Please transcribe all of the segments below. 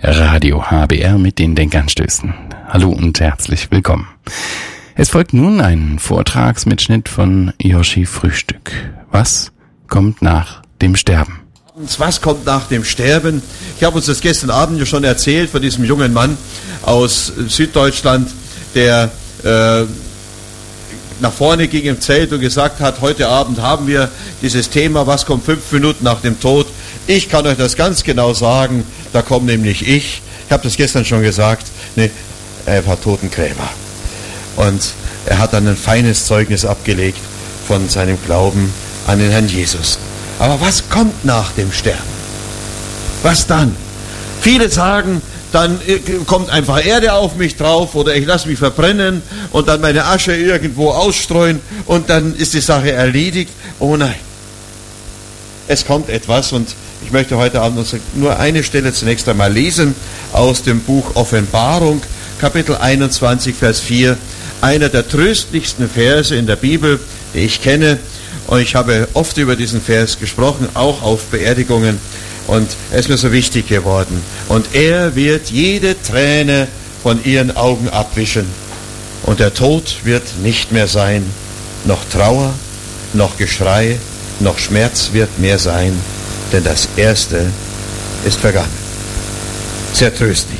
Radio HBR mit den Denkanstößen. Hallo und herzlich willkommen. Es folgt nun ein Vortragsmitschnitt von Joshi Frühstück. Was kommt nach dem Sterben? Was kommt nach dem Sterben? Ich habe uns das gestern Abend ja schon erzählt von diesem jungen Mann aus Süddeutschland, der nach vorne ging im Zelt und gesagt hat, heute Abend haben wir dieses Thema, was kommt 5 Minuten nach dem Tod. Ich kann euch das ganz genau sagen, da komme nämlich ich. Ich habe das gestern schon gesagt, er war Totengräber. Und er hat dann ein feines Zeugnis abgelegt von seinem Glauben an den Herrn Jesus. Aber was kommt nach dem Sterben? Was dann? Viele sagen, dann kommt einfach Erde auf mich drauf oder ich lasse mich verbrennen und dann meine Asche irgendwo ausstreuen und dann ist die Sache erledigt. Oh nein. Es kommt etwas und ich möchte heute Abend nur eine Stelle zunächst einmal lesen aus dem Buch Offenbarung, Kapitel 21, Vers 4. Einer der tröstlichsten Verse in der Bibel, die ich kenne. Und ich habe oft über diesen Vers gesprochen, auch auf Beerdigungen. Und er ist mir so wichtig geworden. Und er wird jede Träne von ihren Augen abwischen. Und der Tod wird nicht mehr sein. Noch Trauer, noch Geschrei, noch Schmerz wird mehr sein. Denn das Erste ist vergangen. Sehr tröstlich.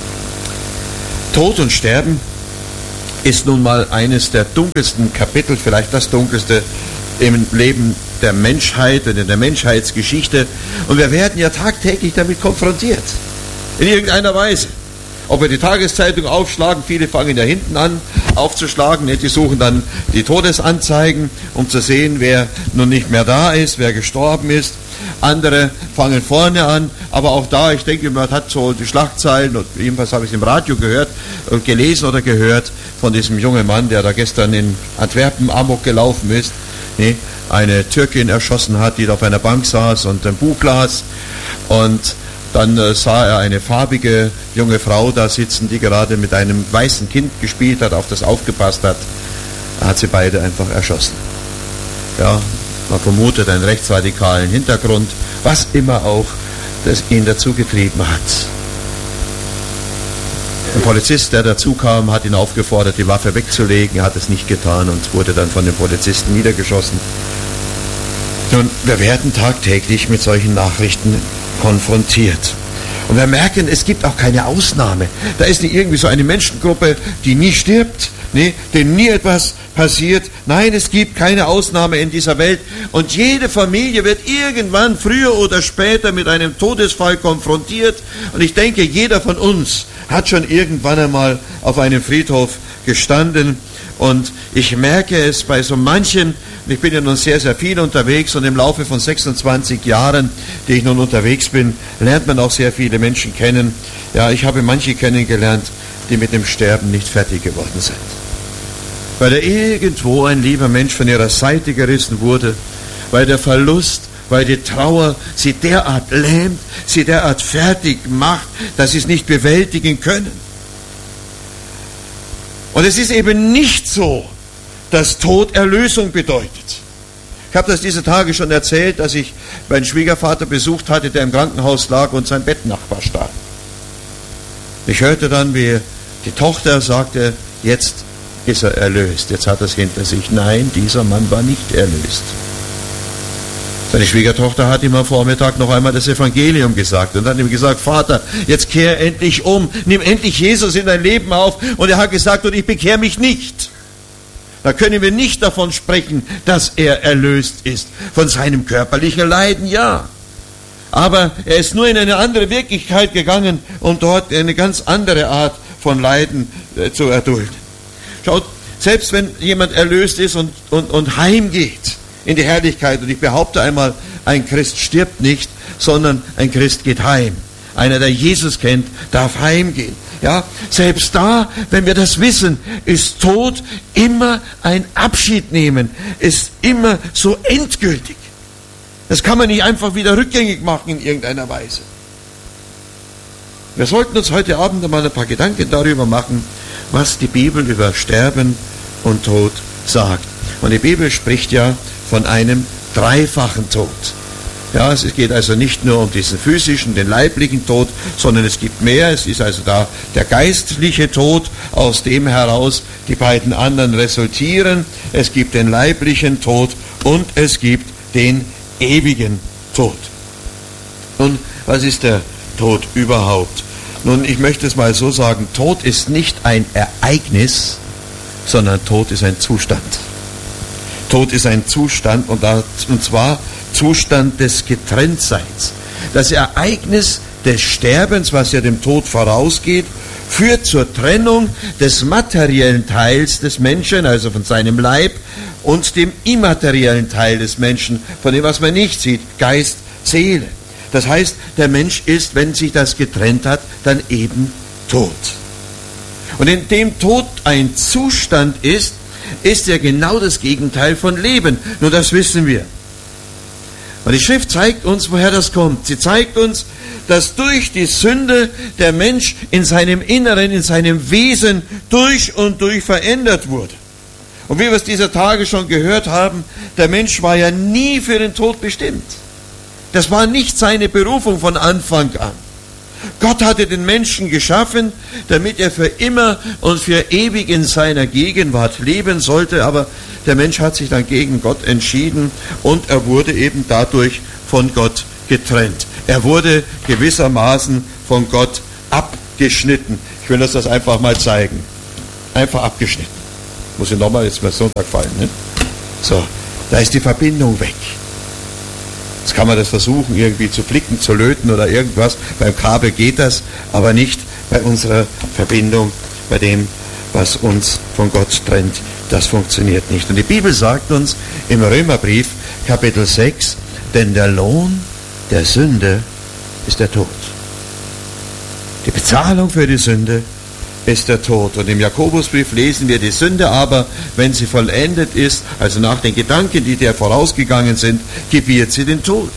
Tod und Sterben ist nun mal eines der dunkelsten Kapitel, vielleicht das dunkelste im Leben der Menschheit und in der Menschheitsgeschichte. Und wir werden ja tagtäglich damit konfrontiert. In irgendeiner Weise. Ob wir die Tageszeitung aufschlagen, viele fangen ja hinten an aufzuschlagen, die suchen dann die Todesanzeigen, um zu sehen, wer nun nicht mehr da ist, wer gestorben ist. Andere fangen vorne an, aber auch da, ich denke, man hat so die Schlagzeilen, und jedenfalls habe ich es im Radio gehört, gelesen oder gehört, von diesem jungen Mann, der da gestern in Antwerpen Amok gelaufen ist, eine Türkin erschossen hat, die da auf einer Bank saß und ein Buch las, und dann sah er eine farbige junge Frau da sitzen, die gerade mit einem weißen Kind gespielt hat, auf das aufgepasst hat. Er hat sie beide einfach erschossen. Ja, man vermutet einen rechtsradikalen Hintergrund, was immer auch das ihn dazu getrieben hat. Ein Polizist, der dazu kam, hat ihn aufgefordert, die Waffe wegzulegen. Er hat es nicht getan und wurde dann von den Polizisten niedergeschossen. Nun, wir werden tagtäglich mit solchen Nachrichten konfrontiert. Und wir merken, es gibt auch keine Ausnahme. Da ist nicht irgendwie so eine Menschengruppe, die nie stirbt, denen nie etwas passiert. Nein, es gibt keine Ausnahme in dieser Welt. Und jede Familie wird irgendwann, früher oder später, mit einem Todesfall konfrontiert. Und ich denke, jeder von uns hat schon irgendwann einmal auf einem Friedhof gestanden. Und ich merke es bei so manchen, ich bin ja nun sehr, sehr viel unterwegs, und im Laufe von 26 Jahren, die ich nun unterwegs bin, lernt man auch sehr viele Menschen kennen. Ja, ich habe manche kennengelernt, die mit dem Sterben nicht fertig geworden sind. Weil da irgendwo ein lieber Mensch von ihrer Seite gerissen wurde, weil der Verlust, weil die Trauer sie derart lähmt, sie derart fertig macht, dass sie es nicht bewältigen können. Und es ist eben nicht so, dass Tod Erlösung bedeutet. Ich habe das diese Tage schon erzählt, dass ich meinen Schwiegervater besucht hatte, der im Krankenhaus lag und sein Bettnachbar starb. Ich hörte dann, wie die Tochter sagte, jetzt ist er erlöst, jetzt hat er es hinter sich. Nein, dieser Mann war nicht erlöst. Seine Schwiegertochter hat ihm am Vormittag noch einmal das Evangelium gesagt und hat ihm gesagt, Vater, jetzt kehr endlich um, nimm endlich Jesus in dein Leben auf. Und er hat gesagt, und ich bekehre mich nicht. Da können wir nicht davon sprechen, dass er erlöst ist. Von seinem körperlichen Leiden, ja. Aber er ist nur in eine andere Wirklichkeit gegangen, um dort eine ganz andere Art von Leiden zu erdulden. Schaut, selbst wenn jemand erlöst ist und heimgeht in die Herrlichkeit, und ich behaupte einmal, ein Christ stirbt nicht, sondern ein Christ geht heim. Einer, der Jesus kennt, darf heimgehen. Ja, selbst da, wenn wir das wissen, ist Tod immer ein Abschied nehmen, ist immer so endgültig. Das kann man nicht einfach wieder rückgängig machen in irgendeiner Weise. Wir sollten uns heute Abend einmal ein paar Gedanken darüber machen, was die Bibel über Sterben und Tod sagt. Und die Bibel spricht ja von einem dreifachen Tod. Ja, es geht also nicht nur um diesen physischen, den leiblichen Tod, sondern es gibt mehr. Es ist also da der geistliche Tod, aus dem heraus die beiden anderen resultieren. Es gibt den leiblichen Tod und es gibt den ewigen Tod. Nun, was ist der Tod überhaupt? Nun, ich möchte es mal so sagen, Tod ist nicht ein Ereignis, sondern Tod ist ein Zustand. Tod ist ein Zustand und zwar Zustand des Getrenntseins. Das Ereignis des Sterbens, was ja dem Tod vorausgeht, führt zur Trennung des materiellen Teils des Menschen, also von seinem Leib, und dem immateriellen Teil des Menschen, von dem, was man nicht sieht, Geist, Seele. Das heißt, der Mensch ist, wenn sich das getrennt hat, dann eben tot. Und in dem Tod ein Zustand ist ja genau das Gegenteil von Leben. Nur das wissen wir. Und die Schrift zeigt uns, woher das kommt. Sie zeigt uns, dass durch die Sünde der Mensch in seinem Inneren, in seinem Wesen durch und durch verändert wurde. Und wie wir es dieser Tage schon gehört haben, der Mensch war ja nie für den Tod bestimmt. Das war nicht seine Berufung von Anfang an. Gott hatte den Menschen geschaffen, damit er für immer und für ewig in seiner Gegenwart leben sollte, aber der Mensch hat sich dann gegen Gott entschieden und er wurde eben dadurch von Gott getrennt. Er wurde gewissermaßen von Gott abgeschnitten. Ich will das einfach mal zeigen. Einfach abgeschnitten. Muss ich nochmal, jetzt mal Sonntag fallen. Ne? So, da ist die Verbindung weg. Jetzt kann man das versuchen, irgendwie zu flicken, zu löten oder irgendwas. Beim Kabel geht das, aber nicht bei unserer Verbindung, bei dem, was uns von Gott trennt. Das funktioniert nicht. Und die Bibel sagt uns im Römerbrief, Kapitel 6, denn der Lohn der Sünde ist der Tod. Die Bezahlung für die Sünde ist der Tod. Und im Jakobusbrief lesen wir, die Sünde aber, wenn sie vollendet ist, also nach den Gedanken, die der vorausgegangen sind, gebiert sie den Tod.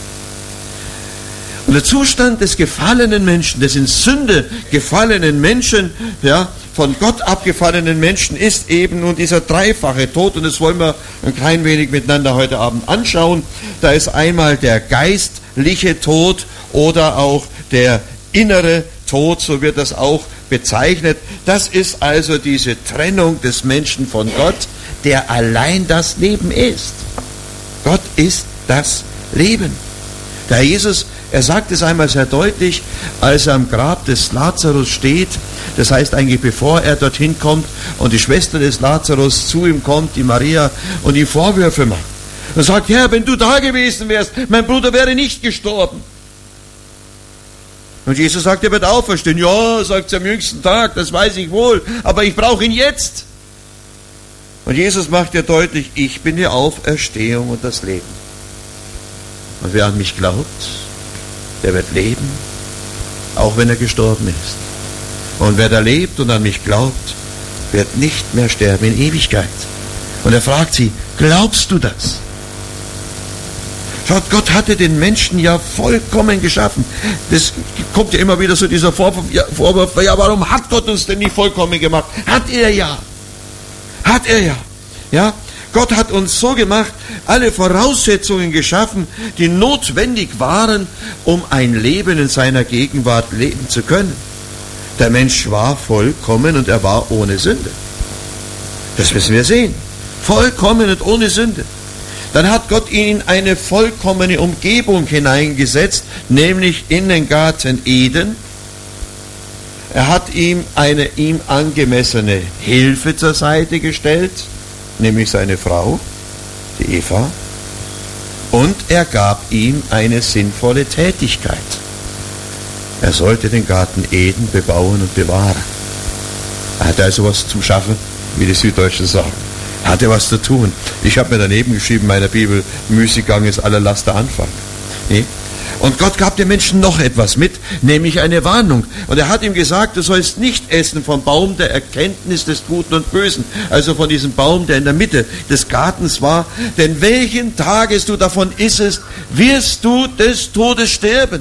Und der Zustand des gefallenen Menschen, des in Sünde gefallenen Menschen, ja, von Gott abgefallenen Menschen, ist eben nun dieser dreifache Tod. Und das wollen wir ein klein wenig miteinander heute Abend anschauen. Da ist einmal der geistliche Tod oder auch der innere Tod, so wird das auch bezeichnet. Das ist also diese Trennung des Menschen von Gott, der allein das Leben ist. Gott ist das Leben. Der Herr Jesus, er sagt es einmal sehr deutlich, als er am Grab des Lazarus steht, das heißt eigentlich bevor er dorthin kommt und die Schwester des Lazarus zu ihm kommt, die Maria, und ihm Vorwürfe macht. Er sagt, Herr, wenn du da gewesen wärst, mein Bruder wäre nicht gestorben. Und Jesus sagt, er wird auferstehen. Ja, sagt er am jüngsten Tag, das weiß ich wohl, aber ich brauche ihn jetzt. Und Jesus macht ja deutlich, ich bin die Auferstehung und das Leben. Und wer an mich glaubt, der wird leben, auch wenn er gestorben ist. Und wer da lebt und an mich glaubt, wird nicht mehr sterben in Ewigkeit. Und er fragt sie, glaubst du das? Schaut, Gott hatte den Menschen ja vollkommen geschaffen. Das kommt ja immer wieder so dieser Vorwurf, ja, warum hat Gott uns denn nicht vollkommen gemacht? Hat er ja. Hat er ja. Ja? Gott hat uns so gemacht, alle Voraussetzungen geschaffen, die notwendig waren, um ein Leben in seiner Gegenwart leben zu können. Der Mensch war vollkommen und er war ohne Sünde. Das müssen wir sehen. Vollkommen und ohne Sünde. Dann hat Gott ihn in eine vollkommene Umgebung hineingesetzt, nämlich in den Garten Eden. Er hat ihm eine ihm angemessene Hilfe zur Seite gestellt, nämlich seine Frau, die Eva, und er gab ihm eine sinnvolle Tätigkeit. Er sollte den Garten Eden bebauen und bewahren. Er hatte also was zum Schaffen, wie die Süddeutschen sagen. Er hatte was zu tun. Ich habe mir daneben geschrieben in meiner Bibel, Müßiggang ist aller Laster Anfang. Nee? Und Gott gab dem Menschen noch etwas mit, nämlich eine Warnung. Und er hat ihm gesagt, du sollst nicht essen vom Baum der Erkenntnis des Guten und Bösen, also von diesem Baum, der in der Mitte des Gartens war, denn welchen Tages du davon issest, wirst du des Todes sterben.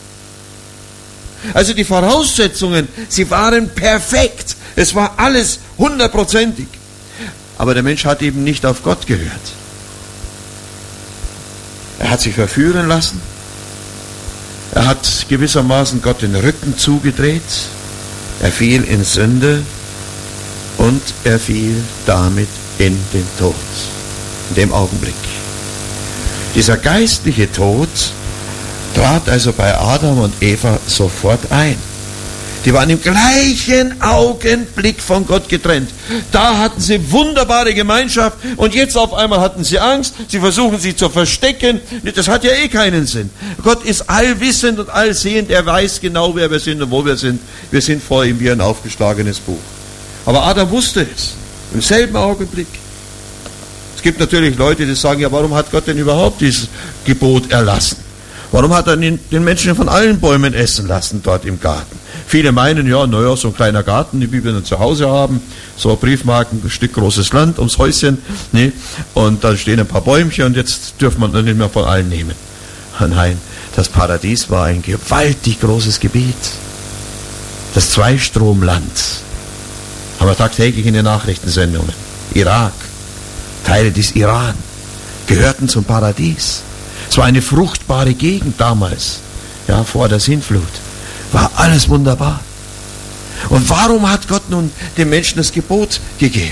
Also die Voraussetzungen, sie waren perfekt. Es war alles 100%. Aber der Mensch hat eben nicht auf Gott gehört. Er hat sich verführen lassen. Er hat gewissermaßen Gott den Rücken zugedreht. Er fiel in Sünde und er fiel damit in den Tod. In dem Augenblick. Dieser geistliche Tod trat also bei Adam und Eva sofort ein. Die waren im gleichen Augenblick von Gott getrennt. Da hatten sie wunderbare Gemeinschaft und jetzt auf einmal hatten sie Angst. Sie versuchen sich zu verstecken. Das hat ja keinen Sinn. Gott ist allwissend und allsehend. Er weiß genau, wer wir sind und wo wir sind. Wir sind vor ihm wie ein aufgeschlagenes Buch. Aber Adam wusste es. Im selben Augenblick. Es gibt natürlich Leute, die sagen, ja, warum hat Gott denn überhaupt dieses Gebot erlassen? Warum hat er den Menschen von allen Bäumen essen lassen dort im Garten? Viele meinen, ja, naja, so ein kleiner Garten, die wir dann zu Hause haben, so Briefmarken, ein Stück großes Land ums Häuschen, ne? Und dann stehen ein paar Bäumchen und jetzt dürfen wir dann nicht mehr von allen nehmen. Nein, das Paradies war ein gewaltig großes Gebiet. Das Zweistromland. Haben wir tagtäglich in den Nachrichtensendungen. Irak, Teile des Iran gehörten zum Paradies. Es war eine fruchtbare Gegend damals, ja, vor der Sintflut. War alles wunderbar. Und warum hat Gott nun dem Menschen das Gebot gegeben?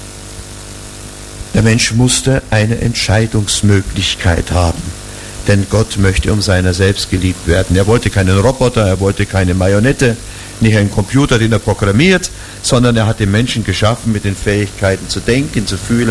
Der Mensch musste eine Entscheidungsmöglichkeit haben. Denn Gott möchte um seiner selbst geliebt werden. Er wollte keinen Roboter, er wollte keine Marionette, nicht einen Computer, den er programmiert, sondern er hat den Menschen geschaffen mit den Fähigkeiten zu denken, zu fühlen,